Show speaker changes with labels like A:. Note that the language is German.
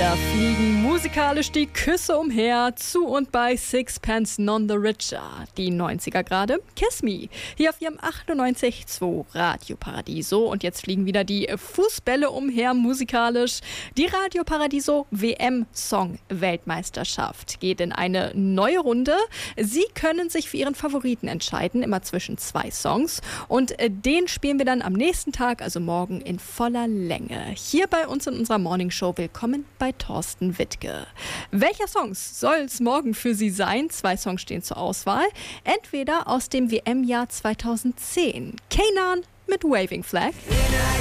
A: Da fliegen musikalisch die Küsse umher, zu und bei Sixpence None the Richer. Die 90er gerade, Kiss Me. Hier auf ihrem 98.2 Radio Paradiso. Und jetzt fliegen wieder die Fußbälle umher musikalisch. Die Radio Paradiso WM-Song-Weltmeisterschaft geht in eine neue Runde. Sie können sich für ihren Favoriten entscheiden, immer zwischen 2 Songs. Und den spielen wir dann am nächsten Tag, also morgen, in voller Länge. Hier bei uns in unserer Morningshow. Willkommen bei Thorsten Wittke. Welcher Song soll es morgen für Sie sein? 2 Songs stehen zur Auswahl. Entweder aus dem WM-Jahr 2010, Kanan mit Waving Flag.